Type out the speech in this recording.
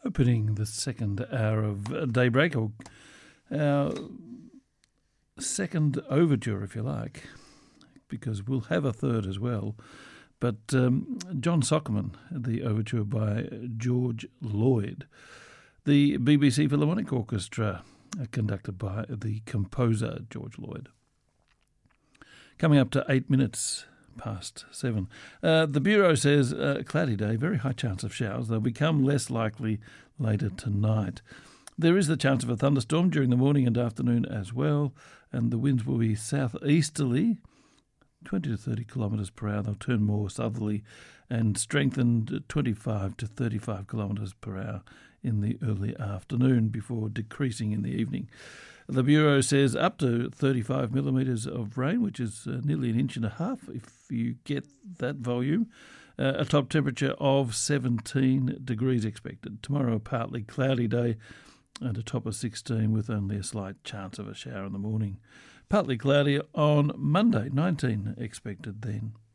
Opening the second hour of Daybreak, or our second overture, if you like, because we'll have a third as well. But John Sockerman, the overture by George Lloyd. The BBC Philharmonic Orchestra, conducted by the composer George Lloyd. Coming up to 8 minutes past 7. The Bureau says cloudy day, very high chance of showers. They'll become less likely later tonight. There is the chance of a thunderstorm during the morning and afternoon as well, and the winds will be southeasterly, 20 to 30 kilometres per hour. They'll turn more southerly and strengthen 25 to 35 kilometres per hour in the early afternoon before decreasing in the evening. The Bureau says up to 35 millimetres of rain, which is nearly 1.5 inches if you get that volume. A top temperature of 17 degrees expected. Tomorrow a partly cloudy day and a top of 16 with only a slight chance of a shower in the morning. Partly cloudy on Monday, 19 expected then.